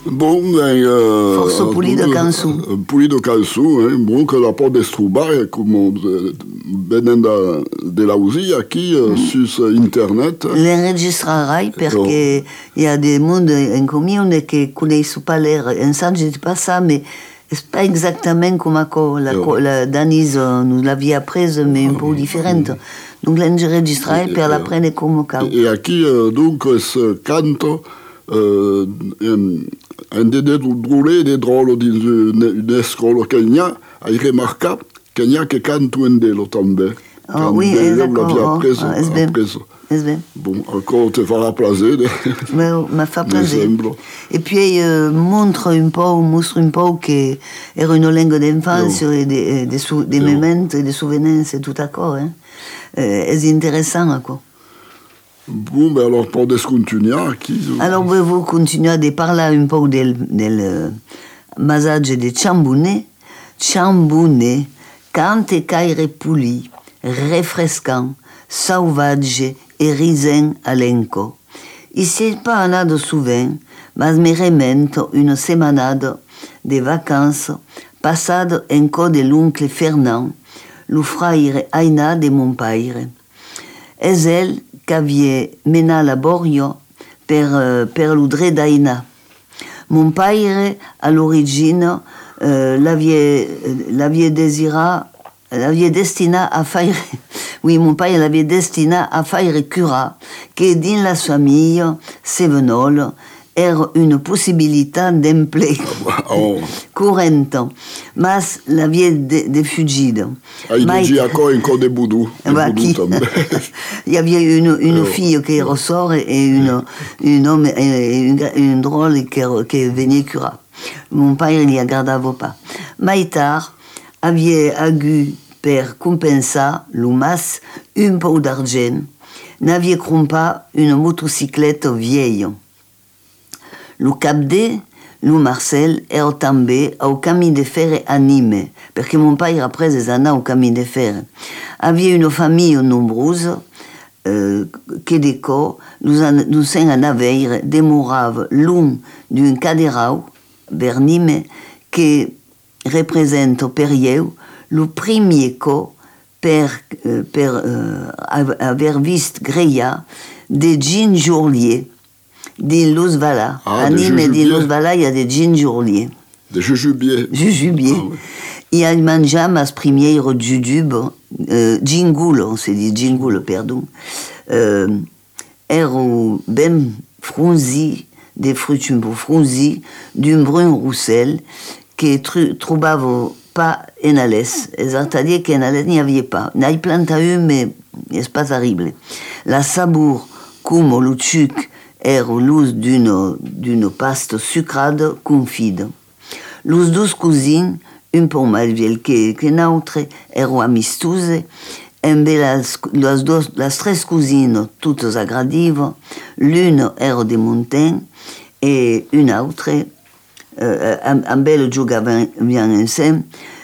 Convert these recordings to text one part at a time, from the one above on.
Bon, ben... Forse pulito cansu. Pulito cansu, bon, que la porte d'Estruba, comme venendo della Usi, aqui, su internet. L'enregistrerai perché il y a des mondes in comune che connaissent pas l'air. Un ça, je dis pas ça, mais c'est pas exactement comme la Danise nous l'avait apprise, mais un peu différente. Donc l'enregistrerai per la prene come cau. E aqui, donc, ce canto... un dede drôle de drôle d'une escola Kenya a remarqué Kenya che canto un delo també. Oui, d'accord. Bon, encore te farà plaisir. Me fa plaisir. Et puis mostra un po' che era una lingua d'infanzia e des moments et des souvenirs, c'est tout d'accord. C'est intéressant, quoi. Bon, ben alors, pour continuer qui... Alors, vous continuez de parler un peu del massaggio di Ciambune. Ciambune, cante caire puli, refrescant, sauvage et risen alenco. Ici, pas anado souvent, mas me remento une semanade de vacances passade en co de l'oncle Fernand, lo fraire Aina de mon père. Es elle qu'avait mené laborio per l'udre d'Aina. Mon père, à l'origine, l'avait destiné à faire... Oui, mon père l'avait destiné à faire cura, que dans la famille Sevenol era une possibilità d'emploi courante, mas l'avait défugido. Il dit encore un code de boudou. Il y avait une fille qui ressort et un homme, une drôle qui venait cura. Mon père n'y gardava pas. Maïtar avait agu per compenser l'umas un peu d'argent, n'avait crompa une motocyclette vieille. Le capde, le Marcel, era també au camí de fer a Nîmes, perché mon père après des années au camí de fer. Avait une famille nombreuse, que déco, nous en aveire demorava l'un d'un caderau, vers Nîmes, que représente per eu le premier co per avoir vist Greia de gingeolier. Des Los Valas. À Nîmes et des Los Valas, il y a des gingeoliers. Des jujubiers. Jujubiers. Ah, oui. Il y a mangia mas premier jujube, jingoul, on s'est dit jingoul, pardon. Ero ben fronzi, des fruits un peu fronzi, d'un brun roussel, que trouvava pas en alès. C'est-à-dire qu'en alès, il n'y avait pas. Il y a planté un, mais c'est pas terrible. La sabour, comme le tchuc, era l'us d'une paste sucrade confide. Los dos cousins, un peu mal vieux que l'autre, ero amistose, las tres cousines toutes agradives, l'une era de montagne et une autre, amb elle jugaven bien ensemble.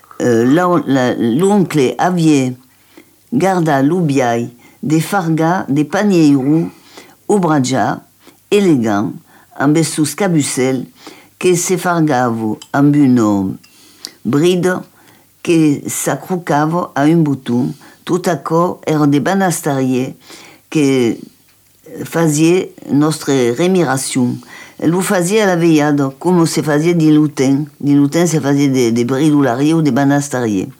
L'oncle avait gardé l'oubiaille de farga de panieirou au bradja, élégant, amb sus cabucel, que se fargava amb une bride que s'accrocava à un bouton. Tout à coup, era de banastarier que faisait notre rémiration. Lo faisait à la veillade, comme se faisait des lutins. Des lutins se faisaient des bridulariers ou des banastariers.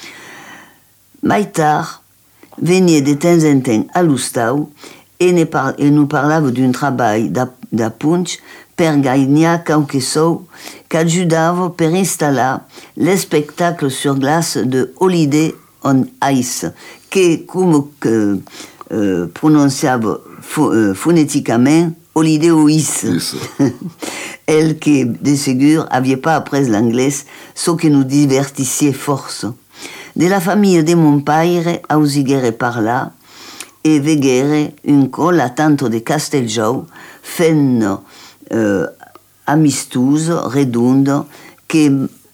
Maïtar venait de temps en temps à l'Ustau et nous parlava d'un travail d'appunch per gagner quelque chose qu'ajudava per installer le spectacle sur glace de Holiday on Ice, que comme prononciava phonétiquement Holiday on Ice. Elle qui, de ségur, n'avait pas appris l'anglais, ce qui nous divertissait force. De la famille de mon père, ausigere par là, e vedere un colla tanto de Casteljau fent amistoso, redondo, che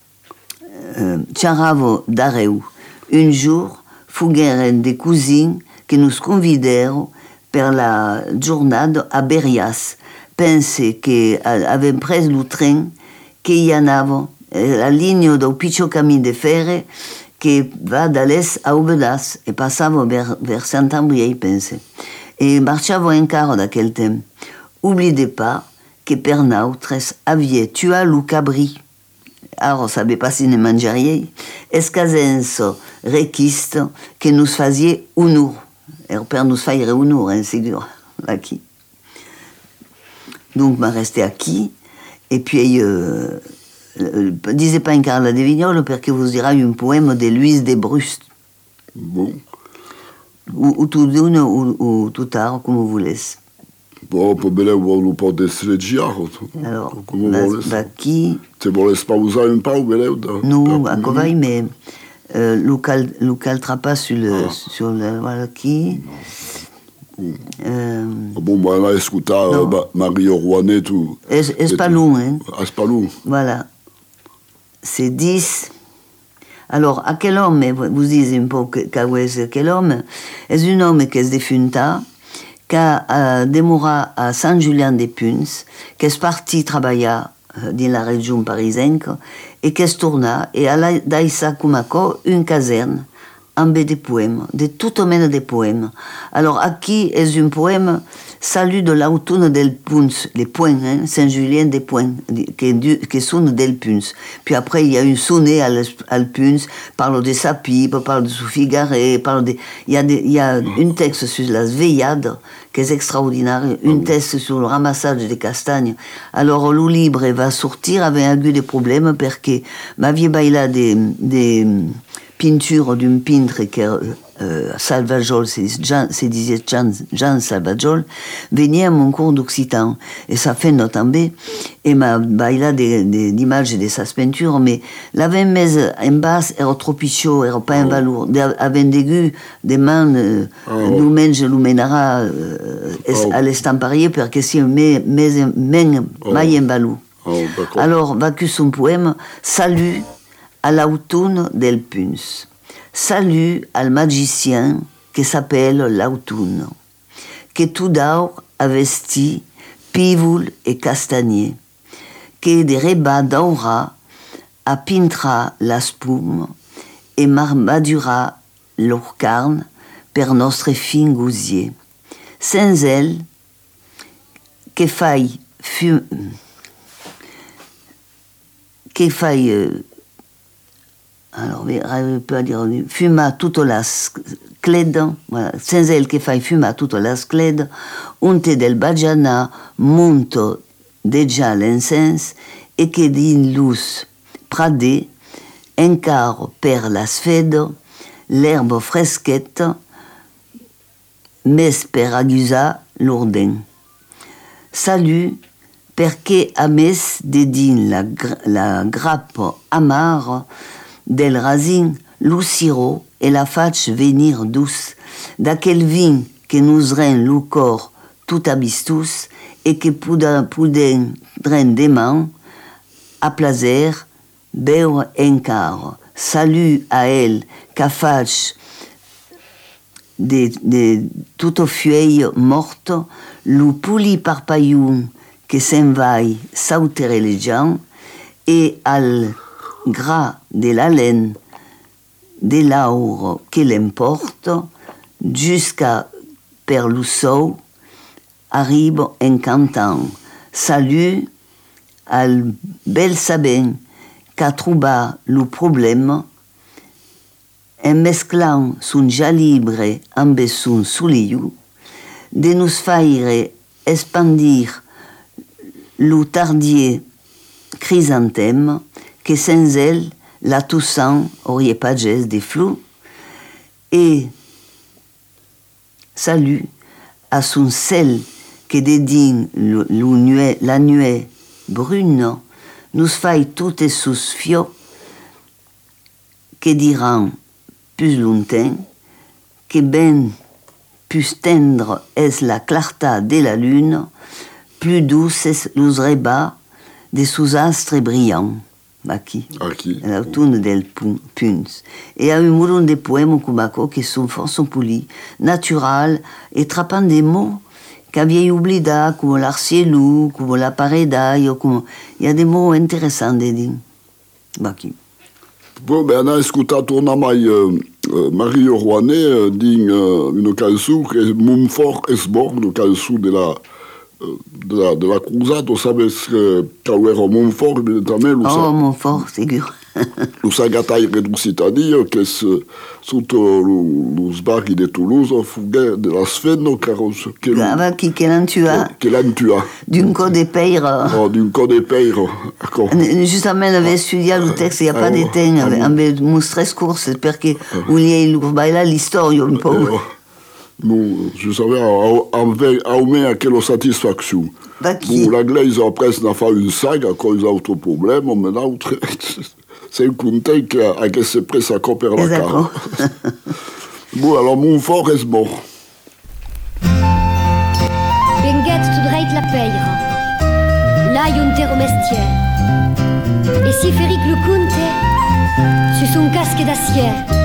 xerrava d'arreu. Un jour, fugueren des cousins que nous convidèrent per la jornada a Berias, pense qu'avait pris le train qu'il y en avait, la ligne del Piccio Camin de Ferre qui va de l'est à Aubenas et passava vers Saint-Ambrier, pense. Et marchava encara d'aquel temps. Oubliez pas que per nautres aviez tuat le cabri. Alors, savait pas si ne mangerie, escasenso requiste que nous faisions unur. Et per nous faire unur, hein, c'est dur, aquí. Donc, m'a resté aquí, et puis, disais pas un Carla de Vignole, parce que vous direz un poème de Louise de Brust. Bon. Ou tout d'une, ou tout tard, comme vous voulez. Bon, poi bene lo pode sleggiare. Alors, Come qui Se volesse pausare un po', bene. Nous, à Covaille, mais le caltrapa sur le voilà qui. Bon, moi, là, écouter Mario Rouanet, tout. C'est pas long, hein. Ah, c'est pas long. Voilà. C'est 10. Alors, à quel homme, vous dites un peu quel homme, est un homme qui est défunta, qui a demeuré à Saint-Julien-des-Puns, qui est parti travailler dans la région parisienne, et qui est tourné, et a daïsa Kumako une caserne, en des poèmes, de tout domaine des poèmes. Alors, aquí est un poème, Salut de l'automne del Puns, les points, hein, Saint-Julien des points, qui sont del Puns. Puis après, il y a une sonnet à Puns, parle de sa pipe, parle de Sophie Garret, il y a un texte sur la veillade, qui est extraordinaire, un texte sur le ramassage des castagnes. Alors, le livre va sortir avec un des problèmes, parce que ma vieille baila des peinture d'un peintre qui Salvajol, c'est disait Jean Salvajol, venait à mon cours d'occitan. Et ça fait notamment, et m'a baila des images de sa peinture, mais la mise en basse era trop pichot, era pas un valour. Avec des gueux, des mains, nous mène l'umenara à l'estamparier, parce que si mais mai en valou. Alors, va que son poème, Salut à l'automne del Puns. Salut al magicien qui s'appelle l'automne, que tout d'or a vesti pivul et castagnier, que des rebats d'aura a pintra la spume et marmadura leur carne per nostre fin gousier. Sans elle, que faille alors, je peux dire, fuma toute la scled, voilà, sans elle che fai fuma toute la scled, unte del bagiana monto déjà l'incense, et que din luz prade, encar per la sfede, l'herbe fresquette, mes per agusa l'orden. Salut, perché a mes dedin la grappe amare, del racine, le sirop et la face venir douce, d'aquel vin que nous rend le corps tout abistus et que pouden drain des mains, à plaisir, beurre encar. Salut à elle, qu'à face de toutes feuilles mortes, le pouli parpaillon que s'envaille sauter les gens, et al gras de la laine, de l'aur qui l'emporte, jusqu'à per le sol, arrive en cantant Salut al bel sabin qu'a trouvé le problème, en mesclant son jalibre amb son souliu, de nous faire expandir le tardier chrysanthème, que sans elle, la Toussaint aurait pas de geste des flous, et salut à son sel que dédigne la nuée brune, nous faille toutes sous fio, que diront plus longtemps, que ben plus tendre est la clarté de la lune, plus douce est l'usreba des sous-astres brillants. Aqui, l'automne del Puns. Et il y a un moulon de poèmes au Kumako qui sont fort polis, naturels, et trappant des mots qu'aviei oublidat, come l'arcielou, come la paredaio, come... Il y a des mots intéressants de dire. Qui... Bon, ben, on a ascoltato una mai Mario Rouanet une canzone che è Montfort e Sbor, una canzone della cruzata, sabes que era Montfort, evidentemente. Montfort, sicuro. Lo Sagatai Reducitadio, che è sotto lo sbarchi di Toulouse, fughe della Sfeno, che l'han tuat. Che l'han tuat. D'un code de peire. Oh, d'un code de peire, d'accord. Justament, avait étudié le texte, il n'y a pas de temps, avait montré ce cours, perché voulait là l'histoire un peu. Non, je savais, aumento aquela satisfação. Bon, l'anglais après n'a fait une saga à cause d'autres problèmes, mais l'autre, c'est un content que c'est prêt à coopérer la cara. Bon, alors Montfort est mort. Benguet tu dreit la peira, là y un terre mestier. Et si Féric le conte, sur son casque d'acier.